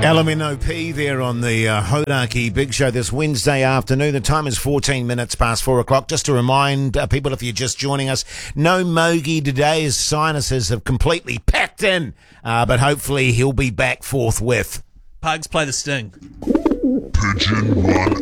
LMNOP there on the Hodaki Big Show this Wednesday afternoon. The time is 14 minutes past 4 o'clock. Just to remind people, if you're just joining us, no Mogi today. His sinuses have completely packed in, but hopefully he'll be back forthwith. Pugs, play the sting. Pigeon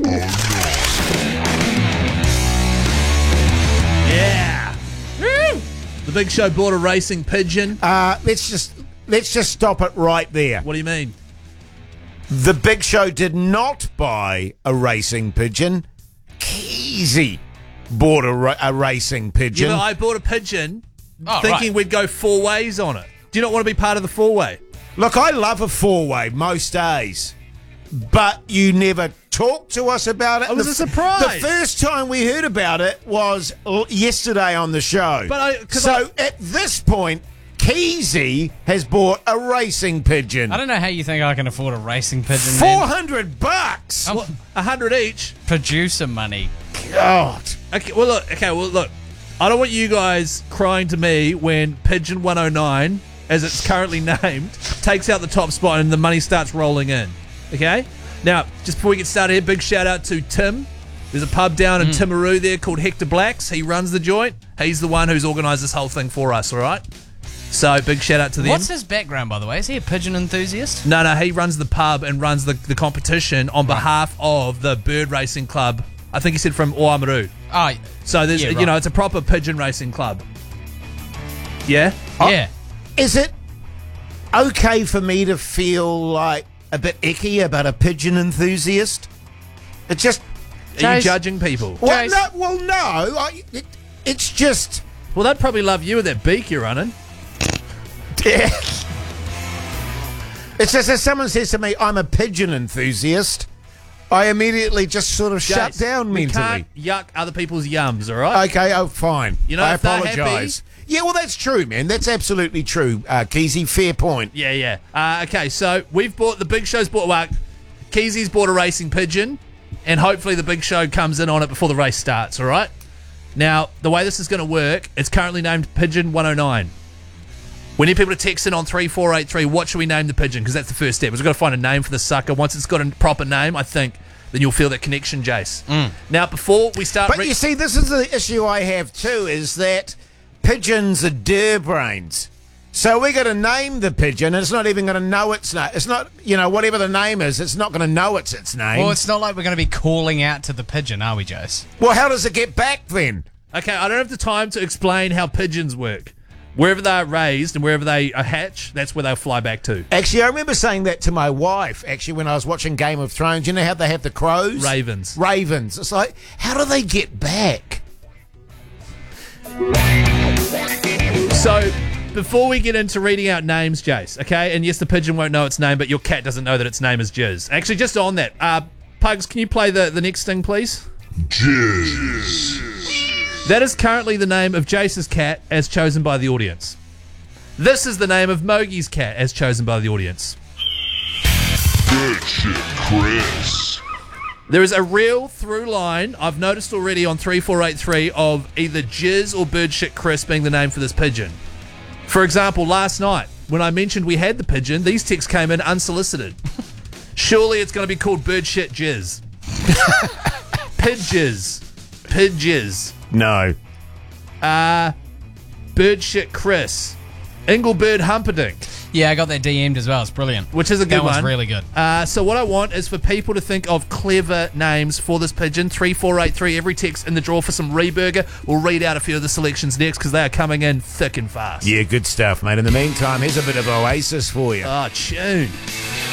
109. Yeah. The Big Show bought a racing pigeon. Let's just stop it right there. What do you mean? The Big Show did not buy a racing pigeon. Keezy bought a racing pigeon. Yeah, but I bought a pigeon thinking we'd go four ways on it. Do you not want to be part of the four-way? Look, I love a four-way most days, but you never talked to us about it. It was a surprise. The first time we heard about it was yesterday on the show. At this point, Keezy has bought a racing pigeon. I don't know how you think I can afford a racing pigeon. $400. Well, 100 each. Producer money. God. Okay. Well, look. I don't want you guys crying to me when Pigeon 109, as it's currently named, takes out the top spot and the money starts rolling in. Okay. Now, just before we get started here, big shout out to Tim. There's a pub down in Timaru there called Hector Blacks. He runs the joint. He's the one who's organised this whole thing for us. All right. So, big shout-out to them. What's his background, by the way? Is he a pigeon enthusiast? No, he runs the pub and runs the competition on behalf of the bird racing club. I think he said from Oamaru. Oh, so, there's it's a proper pigeon racing club. Yeah? Yeah. Is it okay for me to feel like a bit icky about a pigeon enthusiast? It just... Are you judging people? Well, no. It's just... Well, they'd probably love you with that beak you're running. Yeah. It's just as someone says to me, I'm a pigeon enthusiast, I immediately just sort of shut down mentally. You can't yuck other people's yums, all right? Okay, fine. You know, I if they're apologise. Yeah, well, that's true, man. That's absolutely true, Keezy. Fair point. Yeah. Okay, so the Big Show's bought, Keezy's bought a racing pigeon, and hopefully the Big Show comes in on it before the race starts, all right? Now, the way this is going to work, it's currently named Pigeon 109. We need people to text in on 3483. What should we name the pigeon? Because that's the first step. We've got to find a name for the sucker. Once it's got a proper name, I think, then you'll feel that connection, Jace. Now, before we start... But you see, this is the issue I have too, is that pigeons are brains. So we got to name the pigeon, and it's not even going to know its name. It's not, whatever the name is, it's not going to know its name. Well, it's not like we're going to be calling out to the pigeon, are we, Jace? Well, how does it get back then? Okay, I don't have the time to explain how pigeons work. Wherever they are raised and wherever they are hatched, that's where they'll fly back to. Actually, I remember saying that to my wife, when I was watching Game of Thrones. You know how they have the crows? Ravens. It's like, how do they get back? So, before we get into reading out names, Jace, okay? And yes, the pigeon won't know its name, but your cat doesn't know that its name is Jizz. Actually, just on that, Pugs, can you play the next thing, please? Jizz. That is currently the name of Jace's cat as chosen by the audience. This is the name of Mogi's cat as chosen by the audience. Good shit, Chris. There is a real through line I've noticed already on 3483 of either Jizz or Bird Shit Chris being the name for this pigeon. For example, last night, when I mentioned we had the pigeon, these texts came in unsolicited. Surely it's going to be called Bird Shit Jizz. Pidjizz. No. Bird Shit Chris. Inglebird Humperdinck. Yeah, I got that DM'd as well. It's brilliant. Which is a good one. That was really good. So what I want is for people to think of clever names for this pigeon. 3483. Every text in the draw for some Reburger. We'll read out a few of the selections next because they are coming in thick and fast. Yeah, good stuff, mate. In the meantime, here's a bit of Oasis for you. Oh, tune.